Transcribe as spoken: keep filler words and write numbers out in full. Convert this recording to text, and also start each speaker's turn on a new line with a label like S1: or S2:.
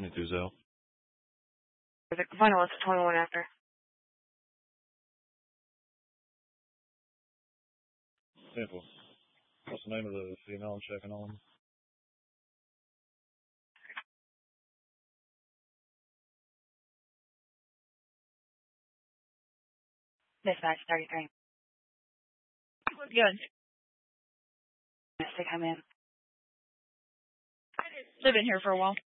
S1: seventy-two Zell.
S2: The final is twenty-one after.
S1: Simple. What's the name of the female I'm checking on?
S2: Dispatch thirty-three.
S3: Good.
S2: Yes, they come in.
S3: They've been here for a while.